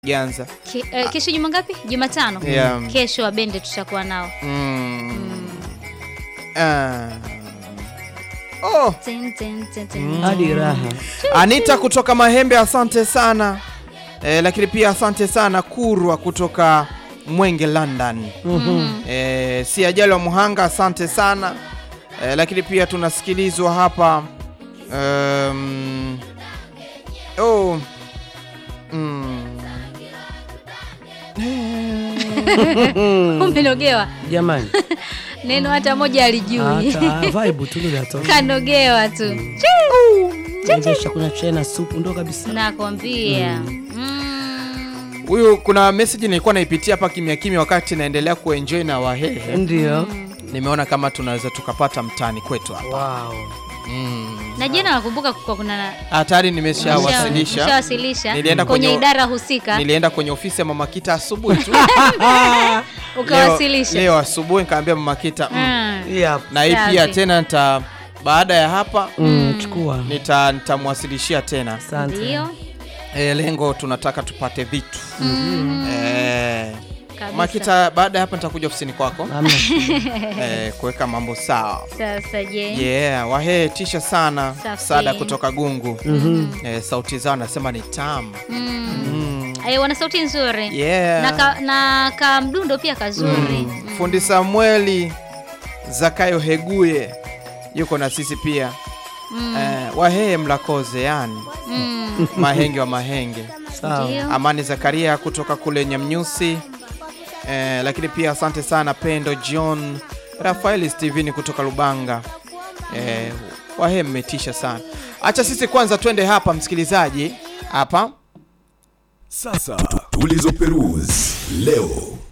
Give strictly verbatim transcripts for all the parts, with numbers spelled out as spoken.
Janza. Ke, uh, kesho juma ngapi? Jumatano. Yeah. Kesho Wabende tutakuwa nao. Mm. Mm. Uh. Oh. Ten, ten, ten, ten. Mm. Hadi raha. Anita kutoka Mahembe, asante sana. Eh, lakini pia asante sana Kurwa kutoka Mwenge London. Mhm. Eh, si ajali wa Muhanga, asante sana. Eh, lakini pia tunasikilizwa hapa um, oh mm. Umenogewa. Jamani. Neno hata moja alijui. Hata vibe tu ndio atoka. Kanogewa tu. Ndio kuna chena supu ndo kabisa. Nakwambia. Huyu mm. kuna message nilikuwa naipitia hapa kimya kimya wakati naendelea kuenjoy na Wahehe. Ndio. Nimeona kama tunaweza tukapata mtani kwetu hapa. Wow. Mm. Na jana nakumbuka kwa kuna hatari nimeshawasilisha. Nimeshawasilisha. Nilienda kwenye, kwenye idara husika. Nilienda kwenye ofisi ya Mama Kita asubuhi tu. Ukawasilisha. Leo, leo asubuhi nikamwambia Mama Kita mm. Mm. Yep. Na hii pia tena nita baada ya hapa mm, chukua. Nita nitamwasilishia tena. Asante. Ndio. Eh, lengo tunataka tupate vitu. Mm. Eh Mama Kita baada ya hapa nitakuja ofisini kwako. Amna. Eh kuweka mambo sawa. Sasa je. Yeah, Wahehe tisha sana. Safi. Sada kutoka Gungu. Mhm. Eh, sauti zao nasema ni tamu. Mm. Mm. Eh, wana sauti nzuri. Yeah. Na ka, na ka mdundo pia kazuri. Mm. Mm. Fundi Samueli Zakayo Heguye yuko na sisi pia. Mm. Eh, Wahehe mlakoze yani. Mm. Mahenge wa Mahenge. Sawa. Amani Zakaria kutoka kule Nyamnyusi. Eh, lakini pia asante sana Pendo John, Rafael Steven kutoka Lubanga. Eh, Wahehe mmetisha sana. Acha sisi kwanza twende hapa msikilizaji. Hapa. Sasa tulizo peruse leo.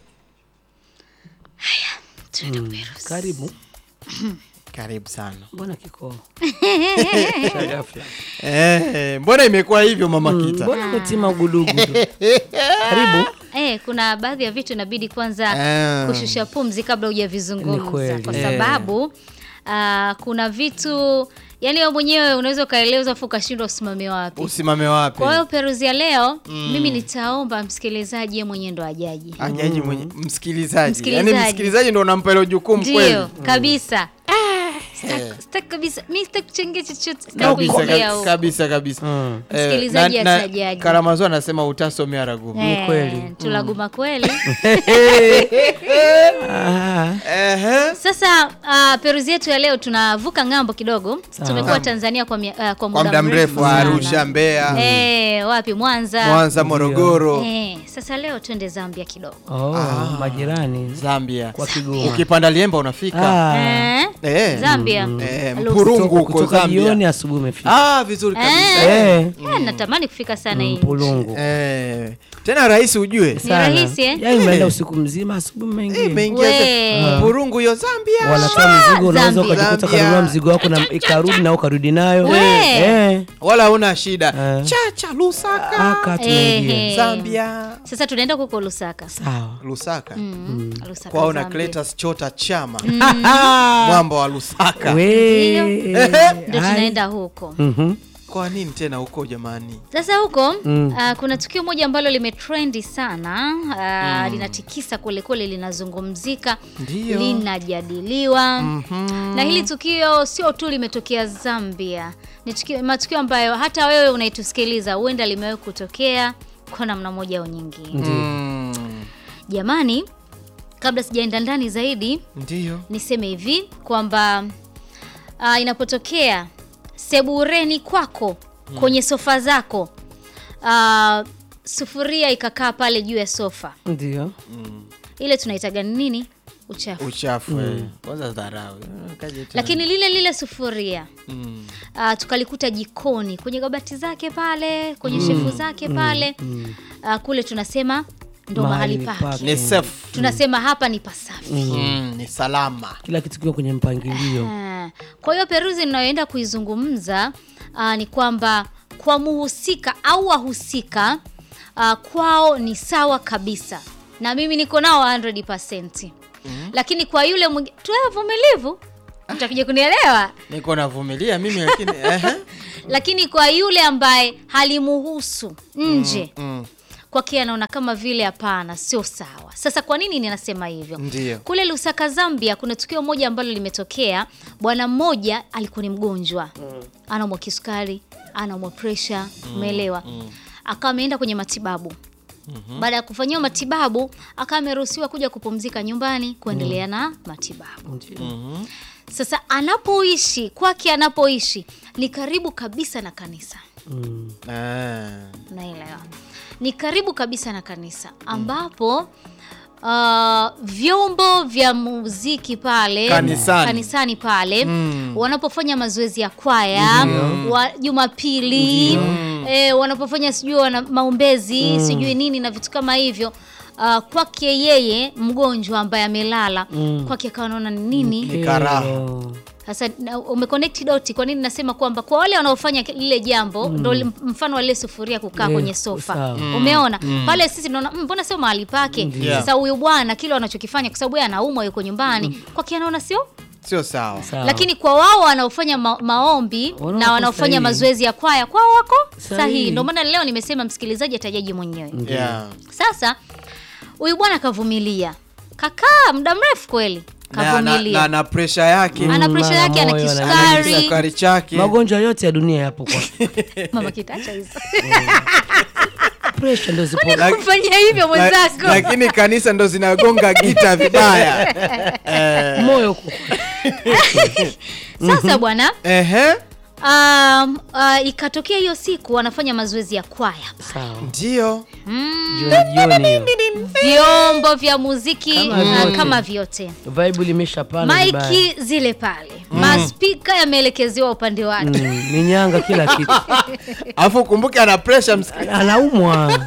Haya, twende Mm. Perus. Karibu. Karibu sana. Mbona kiko? Shagafla. Eh, mbona imekuwa hivyo Mama Kita? Mbona kutima ugudugu tu? Karibu. Eh, kuna baadhi ya vitu inabidi kwanza Ah. kushusha pumzi kabla Ni hujavizungumza kweli. kwa Eh. sababu uh, kuna vitu yani wewe mwenyewe unaweza kaeleza afu ukashindwa usimame wapi. Usimame wapi? Kwa hiyo Perus ya leo mm. mimi nitaomba msikilizaji yeye mwenyewe ndo ajaji. Ajaji mwenye msikilizaji. Msikilizaji. Yaani msikilizaji ndo unampa ile jukumu kweli. Ndio, kabisa. Eh. Sitaki kabisa. Mimi sitaki kuchangia chochote. Sitaki Kabisa kuingia kabisa, huko. kabisa kabisa. Mm. Eh, Msikilizaji na- na atajaji. Karamazoo anasema utasomea ragumu. Eh, kweli. Tulaguma kweli. Ah. Ehe. Sasa uh, Perus yetu ya leo tunavuka ngambo kidogo. Sawa. Tumekuwa Tanzania kwa, mia, uh, kwa Kwa muda muda mrefu sana. Arusha, Mbeya, Eh, wapi Mwanza? Mwanza, Morogoro, Eh, sasa leo twende Zambia kidogo. Oh, majirani. Zambia. Kwa Kigoma. Ukipanda Liemba unafika. Ah. Eh? Eh. Zambia. Eh, Hello. Mpurungu huko Kutoka jioni Zambia. asubuhi umefika. Ah, vizuri kabisa. Eh. Eh. Eh, natamani kufika sana hii. Mpulungu. Eh. Tena rahisi ujue. Ni rahisi eh? Yaani umeenda usiku mzima asubuhi Eh, umeingia. imeingia We. Mpurungu hiyo Zambia. Wanatoa mizigo, unaweza Zambia. ukajikuta Zambia. kanunua mzigo wako na ikarudi na ukarudi nayo. We. Eh. Wala huna shida. Eh. Chacha Lusaka. Aka tunaingia. Eh. Zambia. Sasa tunaenda huko Lusaka. Sawa. Lusaka. Mm. Lusaka. Kwao na Zambia. Cletus Chota Chama. Mwamba wa Lusaka. We. Ndio Hai. tunaenda huko. Mhm. Kwa nini tena huko jamani? Sasa huko Mm. uh, kuna tukio moja ambalo limetrendi sana uh, linatikisa kule kule, linazungumzika, Ndio. linajadiliwa. Mhm. Na hili tukio sio tu limetokea Zambia, ni tukio, matukio ambayo hata wewe unaitusikiliza huenda limewahi kutokea kwa namna moja au nyingine. Mm. Jamani, kabla sijaenda ndani zaidi, Ndio. niseme hivi kwamba uh, inapotokea sebureni kwako kwenye sofa zako uh, sufuria ikakaa pale juu ya sofa, Ndio. ile tunaitaga nini? Uchafu. Uchafu. eh. Kwanza dharau. Kaje tena. Lakini lile lile sufuria Mm. uh, tukalikuta jikoni kwenye kabati zake pale, kwenye shefu zake pale, uh, kule tunasema ndo mahali Mahali pake, pake. Ni safe. tunasema hapa ni pasafi. Mm, ni salama. Kila kitu kiko kwenye mpangilio. Ah, kwa hiyo Peruzi ninayoenda kuizungumza uh, ni kwamba kwa muhusika au wahusika uh, kwao ni sawa kabisa, na mimi niko nao mia moja. Mm-hmm. Lakini kwa yule mwingine tuwe vumilivu, mtakuja kunielewa. Niko navumilia mimi lakini ehe. Lakini kwa yule ambaye halimuhusu nje, Mm. kwake anaona kama vile hapana, sio sawa. Sasa kwa nini ninasema hivyo? Ndiyo. Kule Lusaka, Zambia, kuna tukio moja ambalo limetokea. Bwana mmoja alikuwa ni mgonjwa. Mm. Anaumwa kisukari, anaumwa pressure, umeelewa? Mm. Mm. Akawa ameenda kwenye matibabu. Mm-hmm. Baada ya kufanyiwa matibabu, akawa ameruhusiwa kuja kupumzika nyumbani kuendelea mm. na matibabu. Mm-hmm. Sasa anapoishi, kwake anapoishi ni karibu kabisa na kanisa. Mm. Ah. Naelewa. Ni karibu kabisa na kanisa ambapo uh, vyombo vya muziki pale kanisani, kanisani pale mm. wanapofanya mazoezi ya kwaya wa Jumapili, eh, wanapofanya sijui wana maombezi mm. sijui nini na vitu kama hivyo. Uh, kwake yeye mgonjwa ambaye amelala mm. kwake akawa anaona nini ni karaha. Sasa umeconnect dot. Kwa nini nasema kwamba kwa wale wanaofanya lile jambo ndo mm. mfano wale sufuria kukaa yeah, kwenye sofa mm. umeona mm. pale sisi tunaona mbona sio mahali pake. Yeah. Sasa huyu bwana kile anachokifanya kwa sababu yeye anaumwa yuko nyumbani mm. kwake anaona sio sio sawa. Sawa. Lakini kwa wao wanaofanya ma maombi Ono na wanaofanya sahi. mazoezi ya kwaya kwao wako sahihi. Ndio maana leo nimesema msikilizaji atajaji mwenyewe. Yeah. Sasa huyu bwana akavumilia. Kakaa muda mrefu kweli. Kavumilia. Na na pressure yake. Ana pressure yake, ana kisukari. Kisukari chake. Magonjwa yote ya dunia yapo kwa. Mama kitaacha hizo. Pressure ndo zipo. Kufanya hivyo mwenzako. Lakini kanisa ndo zinagonga gita vibaya. Eh. Moyo huko. Sasa bwana. Ehe. Um, uh, ikatokea hiyo siku wanafanya mazoezi ya kwaya. Sawa. Ndio. Mm. Jioni. Vyombo vya muziki kama, uh, vyote. kama vyote. Vibe limeshapanda vibaya. Maiki zile pale. Mm. Maspika yameelekezewa upande wake. Mm. Minyanga kila kitu. Alafu kumbuke ana pressure msikilizaji. Anaumwa.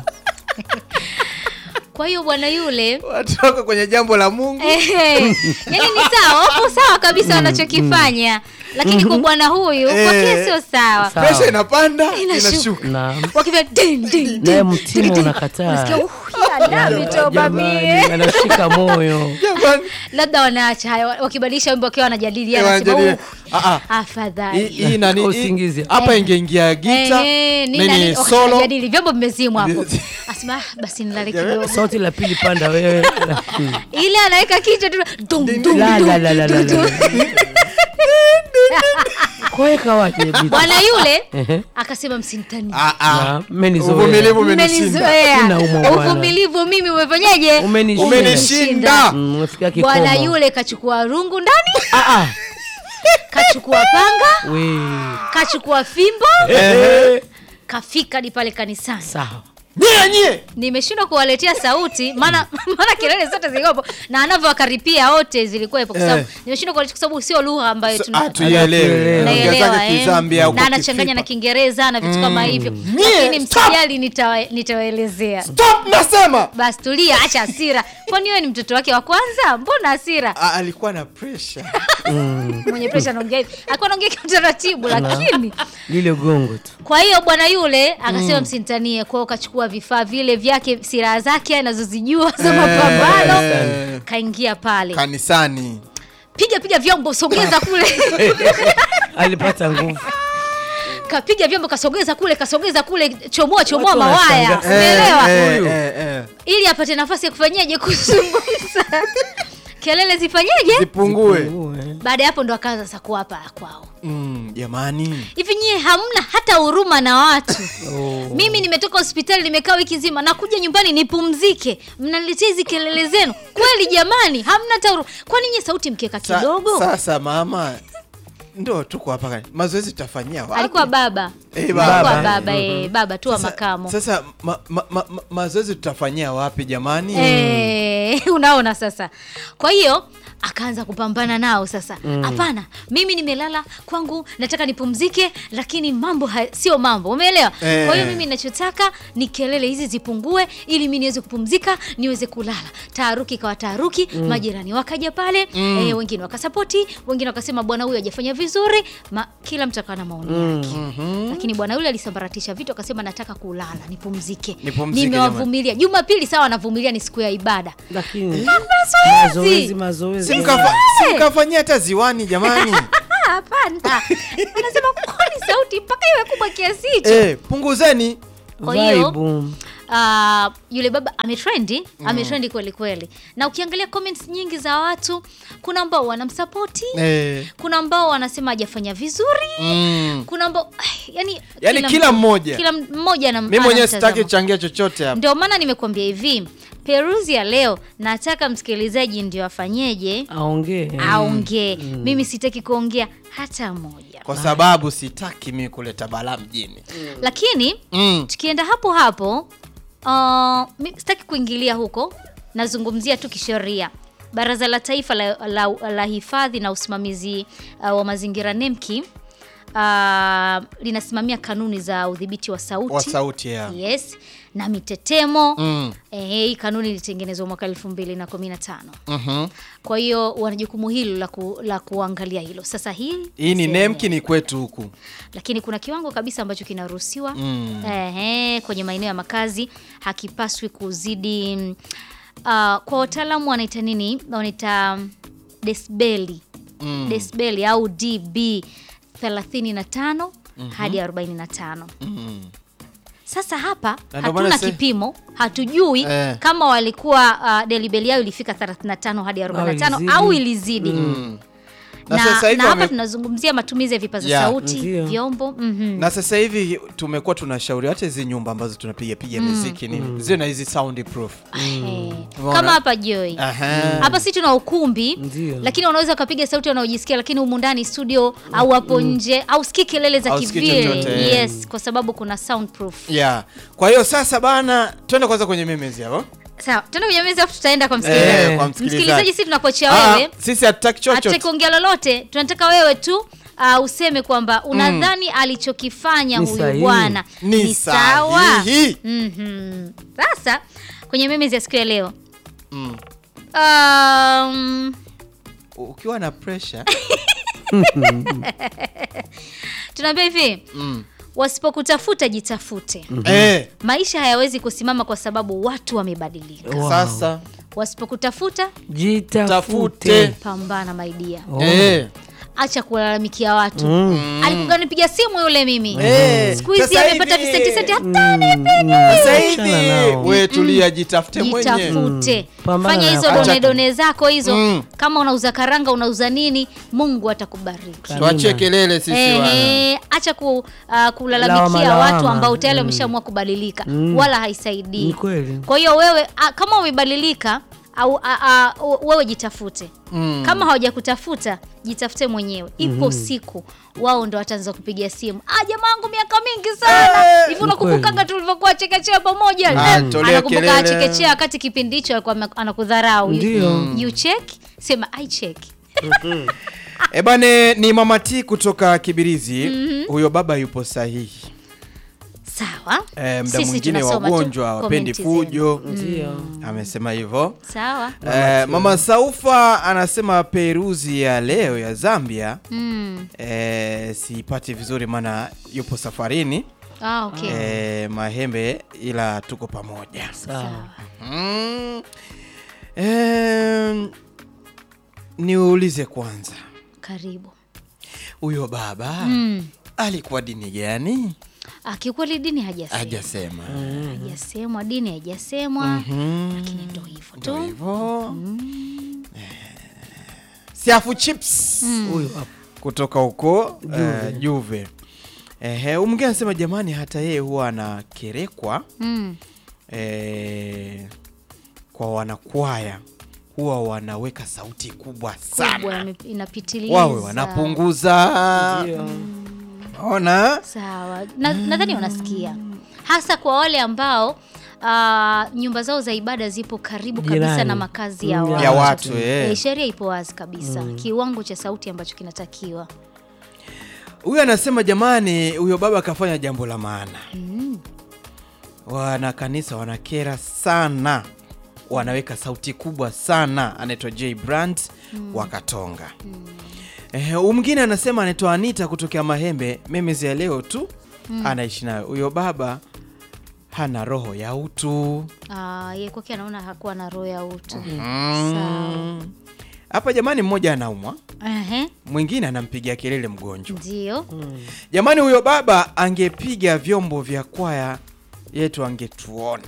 Kwa hiyo bwana yule watoka kwenye jambo la Mungu. Yaani ni sawa, hapo sawa kabisa wanachokifanya. Lakini kwa bwana huyu kwa kile sio sawa. Pressure inapanda, inashuka. Naam. Wakivya ding ding. Na mtimo unakataa. Nasikia ya damu toba mimi. Anashika moyo. Labda wanaacha haya wakibadilisha wimbo wakiwa wanajadiliana sema ah afadhali. Hii nani usingizi. Hapa ingeingia gita. Nini solo. Wakijadili vyombo mmezimwa hapo. Asema basi nilale kidogo. Sauti la pili panda wewe. Ile anaweka kichwa tu dum dum. La la la la la. Kweka waje bibi. Bwana yule akasema msintani. Ah ah. Mmenizoea. Uvumilivu umenishinda. Uvumilivu mimi umefanyaje? Umenishinda. Umefika kikomo. Bwana yule kachukua rungu ndani. Ah ah. Kachukua panga. We. Kachukua fimbo. Ehe. Kafika hadi pale kanisani. Sawa. Nye nye. Nimeshindwa kuwaletea sauti maana maana kelele zote zilikopo na anavyowakaripia wote zilikuwepo kwa sababu eh. nimeshindwa kuwaletea kwa sababu sio lugha ambayo so, tunaelewa. Naelewa eh. Na anachanganya na Kiingereza na vitu mm. kama hivyo. Lakini msijali nitawaelezea. Stop nasema. Basi tulia, acha hasira. Kwani wewe ni mtoto wake wa kwanza? Mbona hasira? A, alikuwa na pressure. Mm. Mwenye pressure anaongea hivi. Alikuwa anaongea kwa taratibu lakini lile gongo tu. Kwa hiyo bwana yule akasema mm. msintanie, kwa hiyo kachukua vifaa vile vyake, silaha zake anazozijua za mapambano, eh, kaingia pale kanisani. Piga piga vyombo, sogeza kule. Alipata nguvu. Kapiga vyombo, kasogeza kule, kasogeza kule, chomoa chomoa mawaya. Umeelewa? Eh, eh, eh. Ili apate nafasi ya kufanyaje kuzungumza. Kelele zifanyaje? Zipungue. Baada hapo ndo akaanza sasa kuwapa kwao. Mm, jamani. Hivi nyie hamna hata huruma na watu. Oh. Mimi nimetoka hospitali nimekaa wiki nzima na kuja nyumbani nipumzike. Mnaniletea hizi kelele zenu. Kweli jamani, hamna hata huruma. Kwani nyie sauti mkeka kidogo? Sa, sasa mama ndio tuko hapa gani? Mazoezi tutafanyia wapi? Alikuwa baba. Eh, baba. Alikuwa baba eh, baba tu wa makamo. Sasa ma, ma, ma, ma, mazoezi tutafanyia wapi jamani? Eh, unaona sasa. Kwa hiyo akaanza kupambana nao sasa. Hapana, mm. mimi nimelala kwangu, nataka nipumzike, lakini mambo sio mambo. Umeelewa? Eh. Kwa hiyo mimi ninachotaka ni kelele hizi zipungue ili mimi niweze kupumzika, niweze kulala. Taharuki kwa taharuki, mm. majirani wakaja pale, mm. eh, wengine wakasapoti, wengine wakasema bwana huyu hajafanya vizuri, Ma, kila mtu akawa na maoni yake. Mm -hmm. Lakini bwana yule alisambaratisha vitu akasema nataka kulala, nipumzike. Nipumzike. Nimewavumilia. Jumapili sawa navumilia, ni siku ya ibada. Lakini mazoezi mazoezi Simkafanyia hata ziwani jamani. Hapana. Anasema kwani sauti mpaka iwe kubwa kiasi hicho? Eh, punguzeni. Kwa hiyo Vibe. Uh, yule baba ametrendi, mm. ametrendi kweli kweli. Na ukiangalia comments nyingi za watu, kuna ambao wanamsupport, Eh. kuna ambao wanasema hajafanya vizuri, Mm. kuna ambao yani Yaani kila, kila mmoja. Kila mmoja ana Mimi mwenyewe sitaki kuchangia chochote hapa. Ndio maana nimekuambia hivi, Peruzi ya leo nataka msikilizaji ndio afanyeje? Aongee. Aongee. Mm. Mimi sitaki kuongea hata moja. Kwa sababu sitaki mimi kuleta balaa mjini. Mm. Lakini mm. tukienda hapo hapo, uh, mimi sitaki kuingilia huko, nazungumzia tu kisheria. Baraza la Taifa la, la, la Hifadhi na Usimamizi uh, wa Mazingira NEMKI uh, linasimamia kanuni za udhibiti wa sauti. Wa sauti ya. Yes, na mitetemo. Mm. Eh, hii kanuni ilitengenezwa mwaka elfu mbili na kumi na tano. Mhm. Kwa hiyo wana jukumu hilo la, ku, la kuangalia hilo. Sasa hii hii ni NEMKI ni kwetu huku. Lakini kuna kiwango kabisa ambacho kinaruhusiwa mm. eh, kwenye maeneo ya makazi, hakipaswi kuzidi uh, kwa wataalamu wanaita nini? Wanaita decibeli. Mm. Decibeli au D B thelathini na tano mm-hmm. hadi arobaini na tano. Mm. Sasa hapa hatuna se... kipimo, hatujui eh. kama walikuwa uh, decibeli yao ilifika thelathini na tano hadi arobaini na tano au ilizidi. Mm. Na, na, sasa hivi na hapa wame... tunazungumzia matumizi ya vipaza yeah. sauti, Ndiyo. vyombo. Mm-hmm. Na sasa hivi tumekuwa tunashauri hata hizi nyumba ambazo tunapiga piga mm. muziki ni mm. ziwe na hizi soundproof. Mm. Kama hapa Joy. Hapa si tuna ukumbi, Ndiyo. lakini unaweza kupiga sauti unaojisikia, lakini humu ndani studio mm. au hapo nje mm. au sikii kelele za kivile. Yes, kwa sababu kuna soundproof. Yeah. Kwa hiyo sasa bana, twende kwanza kwenye memes hapo. Sawa, tena kwenye meza afu tutaenda kwa msikilizaji. Eh, kwa msikilizaji. Msikilizaji sisi tunakuachia wewe. Sisi hatutaki chochote. Hatutaki kuongea lolote. Tunataka wewe tu uh, useme kwamba unadhani mm. alichokifanya huyu bwana ni sawa. Mhm. Sasa kwenye memes ya siku ya leo. Mm. Um, ukiwa na pressure tunaambia hivi. Mm. Wasipokutafuta jitafute. Mm-hmm. Eh. Maisha hayawezi kusimama kwa sababu watu wamebadilika. Wow. Sasa wasipokutafuta jitafute. Pambana my dear. Oh. Eh. Acha kulalamikia watu. Mm. Alikuwa nipiga simu yule mimi. Eh. Siku hizi amepata visenti senti hata nipiga. Sasa hivi wewe tulia, jitafute mwenyewe. Jitafute. Mm. Fanya hizo done done zako hizo. Mm. Kama unauza karanga, unauza nini, Mungu atakubariki. Tuache kelele sisi eh, wana. Eh, acha ku, uh, kulalamikia lawama, watu ambao tayari wameshaamua mm. kubadilika. Mm. Wala haisaidii. Kwa hiyo wewe a, kama umebadilika au a, a, wewe jitafute. Mm. Kama hawajakutafuta jitafute mwenyewe. Ipo mm. siku wao ndo wataanza kupigia simu. Ah, jamaa wangu miaka mingi sana. Hivi hey, unakumbuka tulivyokuwa chekechea pamoja? Anakumbuka chekechea wakati kipindi hicho alikuwa anakudharau. You, you check? Sema I check. Eh bane, ni Mama T kutoka Kibirizi. Mm-hmm. Huyo baba yupo sahihi. Sawa. Eh, mda mwingine wagonjwa wapendi fujo. Ndio. Mm. Amesema hivyo. Sawa. Eh, Mama Saufa anasema Peruzi ya leo ya Zambia mm. eh, siipati vizuri maana yupo safarini. Ah, okay. Eh, Mahembe ila tuko pamoja. Sawa. Mm. Eh, niulize kwanza. Karibu. Huyo baba mm. alikuwa dini gani? Ah, kiukweli dini hajasema. Hajasema. Mm. Hajasema, dini haijasemwa. Mm-hmm. Lakini ndio hivyo tu. Ndio hivyo. Mm. Eh. Siafu chips. Huyo mm. kutoka huko Juve. Uh, Juve. Ehe, umgeni anasema jamani hata yeye huwa anakerekwa. Mm. Eh, kwa wanakwaya huwa wanaweka sauti kubwa sana. Kubwa inapitiliza. Wawe wanapunguza. Ndio. Ona? Sawa. Na, mm. nadhani wanasikia. Hasa kwa wale ambao uh, nyumba zao za ibada zipo karibu Jirani. kabisa na makazi ya watu. Ya watu eh. E, sheria ipo wazi kabisa. Mm. Kiwango cha sauti ambacho kinatakiwa. Huyu anasema jamani huyo baba kafanya jambo la maana. Mm. Wana kanisa wanakera sana. Wanaweka sauti kubwa sana. Anaitwa J Brand mm. wakatonga. Mm. Eh, mwingine anasema anaitwa Anita kutokea Mahembe, memes ya leo tu mm. anaishi nayo. Huyo baba hana roho ya utu. Ah, yeye kwake anaona hakuwa na roho ya utu. Mm. Sawa. Hapa jamani mmoja anaumwa. Ehe. Mwingine anampigia kelele mgonjwa. Ndio. Mm. Jamani huyo baba angepiga vyombo vya kwaya yetu angetuona.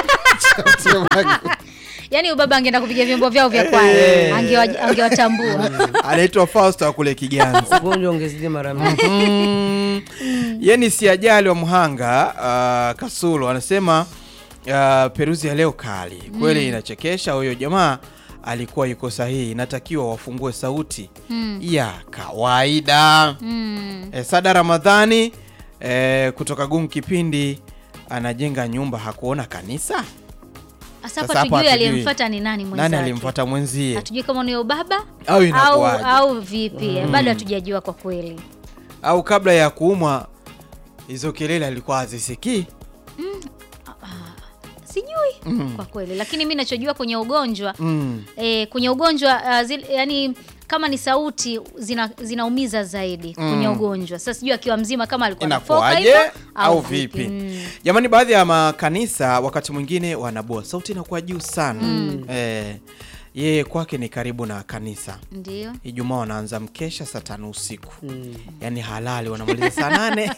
Yaani ubaba angeenda kupiga vyombo vyao vya kwani, angewa angewatambua. Anaitwa Fausto kule Kiganza. Ugonjwa ongezidi mara mbili. Mm. Yeni si ajali wa Muhanga, uh, Kasulu anasema uh, Peruzi ya leo kali. Kweli mm. inachekesha, huyo jamaa alikuwa yuko sahihi. Inatakiwa wafungue sauti mm. ya kawaida. Mm. E, Sada Ramadhani e, kutoka Gungu Kipindi anajenga nyumba hakuona kanisa. Asa hapa tujui aliyemfuata ni nani mwenzake. Nani alimfuata mwenzie? Hatujui kama ni baba au au, au vipi. Mm. Bado hatujajua kwa kweli. Au kabla ya kuumwa hizo kelele alikuwa hazisikii? Mm. Uh, sijui mm. kwa kweli, lakini mimi ninachojua kwenye ugonjwa mm. eh, kwenye ugonjwa uh, zil, yani kama ni sauti zina zinaumiza zaidi mm. kwenye ugonjwa. Sasa sijui akiwa mzima kama alikuwa anafoka hivyo au, au vipi. Mm. Jamani, baadhi ya makanisa wakati mwingine wanaboa sauti inakuwa juu sana. Mm. Eh, yeye kwake ni karibu na kanisa. Ndio. Ijumaa wanaanza mkesha saa tano usiku. Mm. Yaani halali wanamaliza saa nane.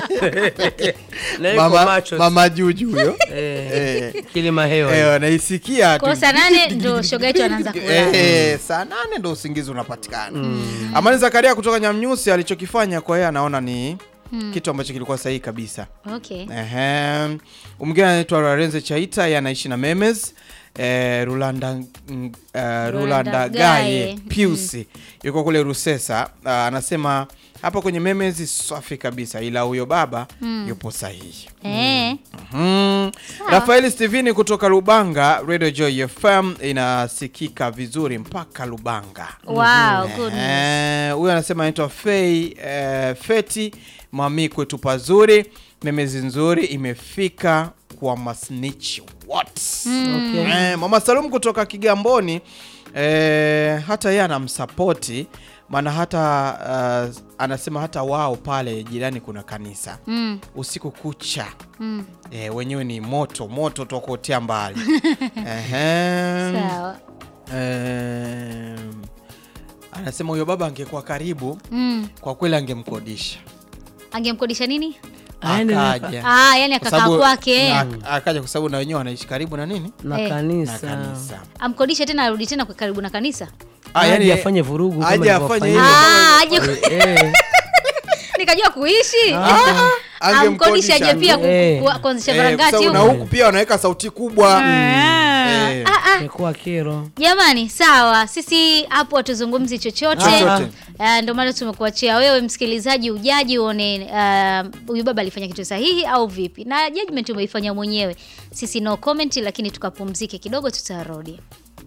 mama, mama Juju huyo. Eh, kilima hewa. Eh, wanaisikia tu. Kwa saa nane ndio shoga yetu anaanza kulala. Eh, saa nane ndio usingizi unapatikana. Mm. Amani Zakaria kutoka Nyamnyusi alichokifanya kwa yeye anaona ni Hmm. kitu ambacho kilikuwa sahihi kabisa. Okay. Ehe. Umgeni anaitwa Lorenzo Chaita, yeye anaishi na Memes. Eh, Rulanda uh, Rulanda Gaye Pius mm. yuko kule Rusesa. Uh, anasema hapa kwenye Memes safi kabisa, ila huyo baba mm. yupo sahihi. Eh. Mhm. Rafael Steven kutoka Lubanga, Radio Joy F M inasikika vizuri mpaka Lubanga. Wow, good. Eh, huyo anasema anaitwa Fei uh, Feti, mami kwetu pazuri, Memes nzuri imefika kwa masnitch what. Mm. Okay. Eh, Mama Salum kutoka Kigamboni eh, hata yeye anamsupport, maana hata uh, anasema hata wao pale jirani kuna kanisa. Mm. Usiku kucha. Mm. Eh, wenyewe ni moto moto tokotea mbali. Ehe. Sawa. Eh, anasema huyo baba angekuwa karibu mm. kwa kweli angemkodisha. Angemkodisha nini? Akaja. Ah, yani akakaa kwake. Akaja kwa sababu na wenyewe wanaishi karibu na nini? Na kanisa. Na kanisa. Amkodisha tena arudi tena kwa karibu na kanisa? Ah, yani afanye vurugu kama aje afanye hivyo. Ah, aje. Nikajua kuishi. Ah, amkodisha aje pia kuanzisha barangati huko. Na huku pia wanaweka sauti kubwa. Eh. Ah, kwa kero. Jamani, sawa. Sisi hapo hatuzungumzi chochote. Uh, ndio maana tumekuachia wewe msikilizaji ujaji uone huyu uh, baba alifanya kitu sahihi au vipi. Na judgment umeifanya mwenyewe. Sisi no comment, lakini tukapumzike kidogo, tutarudi.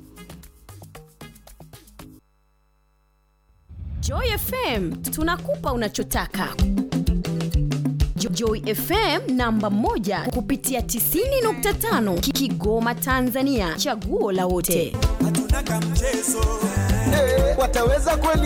Joy F M, tunakupa unachotaka. Joy F M namba moja kupitia tisini nukta tano Kigoma Tanzania, chaguo la wote. Hatuna kamchezo. Hey, wataweza kweli?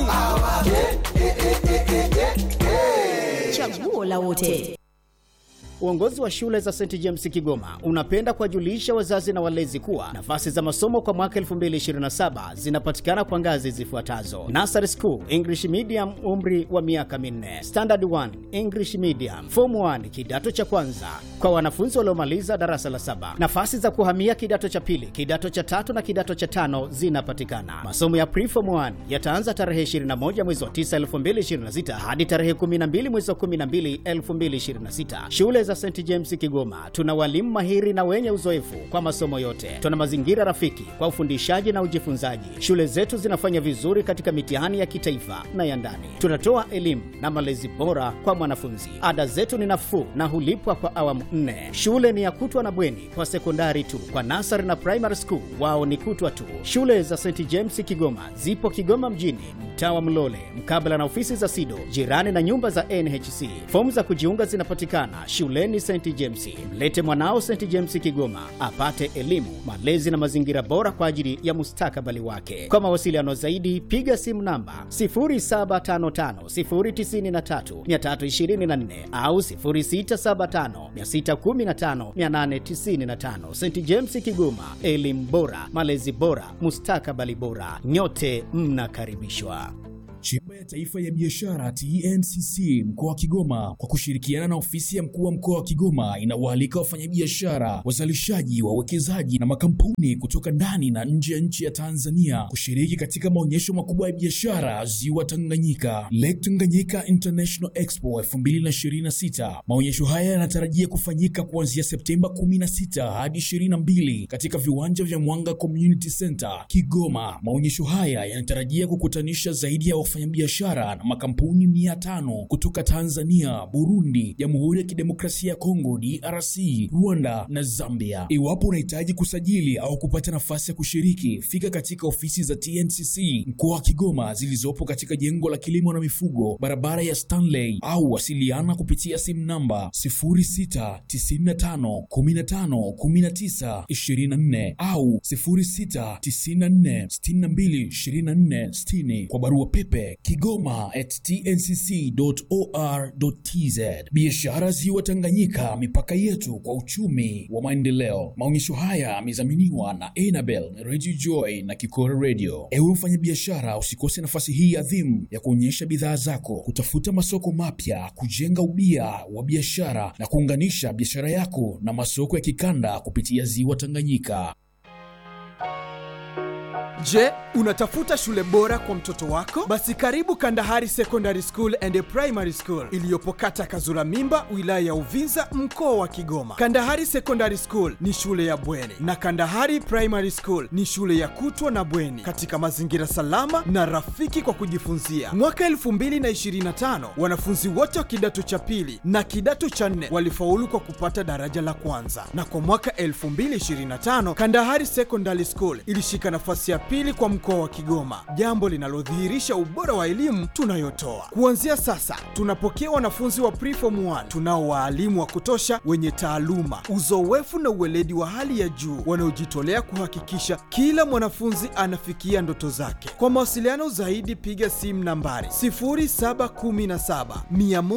Chaguo la wote. Uongozi wa shule za Saint James Kigoma unapenda kuwajulisha wazazi na walezi kuwa nafasi za masomo kwa mwaka elfu mbili ishirini na saba zinapatikana kwa ngazi zifuatazo: Nursery School English Medium, umri wa miaka minne; Standard one English Medium; Form one kidato cha kwanza kwa wanafunzi waliomaliza darasa la saba. Nafasi za kuhamia kidato cha pili, kidato cha tatu na kidato cha tano zinapatikana. Masomo ya Pre-Form one yataanza tarehe ishirini na moja mwezi wa tisa elfu mbili ishirini na sita hadi tarehe kumi na mbili mwezi wa kumi na mbili elfu mbili ishirini na sita. Shule za Saint James Kigoma tuna walimu mahiri na wenye uzoefu kwa masomo yote. Tuna mazingira rafiki kwa ufundishaji na ujifunzaji. Shule zetu zinafanya vizuri katika mitihani ya kitaifa na ya ndani. Tunatoa elimu na malezi bora kwa mwanafunzi. Ada zetu ni nafuu na hulipwa kwa awamu nne. Shule ni ya kutwa na bweni kwa sekondari tu. Kwa nursery na primary school wao ni kutwa tu. Shule za Saint James Kigoma zipo Kigoma mjini, mtaa wa Mlole, mkabala na ofisi za SIDO, jirani na nyumba za N H C. Fomu za kujiunga zinapatikana shuleni Saint James. Mlete mwanao Saint James Kigoma apate elimu, malezi na mazingira bora kwa ajili ya mustakabali wake. Kwa mawasiliano zaidi piga simu namba sifuri saba tano tano sifuri tisa tatu mia tatu ishirini na nne au sifuri sita saba tano sita one tano mia nane tisini na tano. Saint James Kigoma, elimu bora, malezi bora, mustakabali bora. Nyote mnakaribishwa. Chemba ya Taifa ya Biashara T N C C mkoa wa Kigoma kwa kushirikiana na ofisi ya mkuu wa mkoa wa Kigoma inawaalika wafanyabiashara, wazalishaji, wawekezaji na makampuni kutoka ndani na nje ya nchi ya Tanzania kushiriki katika maonyesho makubwa ya biashara Ziwa Tanganyika, Lake Tanganyika International Expo elfu mbili na ishirini na sita. Maonyesho haya yanatarajia kufanyika kuanzia Septemba kumi na sita hadi ishirini na mbili katika viwanja vya Mwanga Community Center, Kigoma. Maonyesho haya yanatarajia kukutanisha zaidi ya wafanyabiashara na makampuni mia tano kutoka Tanzania, Burundi, Jamhuri ya Kidemokrasia ya Kongo D R C, Rwanda na Zambia. Iwapo unahitaji kusajili au kupata nafasi ya kushiriki, fika katika ofisi za T N C C mkoa wa Kigoma zilizopo katika jengo la kilimo na mifugo, barabara ya Stanley, au wasiliana kupitia simu namba sifuri sita tisa tano kumi na tano kumi na tisa ishirini na nne au sifuri sita tisa nne sitini na mbili ishirini na nne sitini, kwa barua pepe kigoma at t n c c dot o r dot t z. Biashara Ziwa Tanganyika, mipaka yetu kwa uchumi wa maendeleo. Maonyesho haya yamedhaminiwa na Enabel, Radio Joy na Kikora Radio. Ewe mfanyabiashara, usikose nafasi hii adhimu ya kuonyesha bidhaa zako, kutafuta masoko mapya, kujenga ubia wa biashara na kuunganisha biashara yako na masoko ya kikanda kupitia Ziwa Tanganyika. Je, unatafuta shule bora kwa mtoto wako? Basi karibu Kandahari Secondary School and Primary School iliyopo kata Kazura Mimba, wilaya ya Uvinza, mkoa wa Kigoma. Kandahari Secondary School ni shule ya bweni na Kandahari Primary School ni shule ya kutwa na bweni katika mazingira salama na rafiki kwa kujifunzia. Mwaka elfu mbili na ishirini na tano, wanafunzi wote wa kidato cha pili na kidato cha nne walifaulu kwa kupata daraja la kwanza. Na kwa mwaka elfu mbili ishirini na tano, Kandahari Secondary School ilishika nafasi ya pili kwa mkoa wa Kigoma, jambo linalodhihirisha ubora wa elimu tunayotoa. Kuanzia sasa, tunapokea wanafunzi wa Preform one. Tunao walimu wa kutosha wenye taaluma, uzoefu na uweledi wa hali ya juu wanaojitolea kuhakikisha kila mwanafunzi anafikia ndoto zake. Kwa mawasiliano zaidi, piga simu nambari sifuri saba kumi na saba mia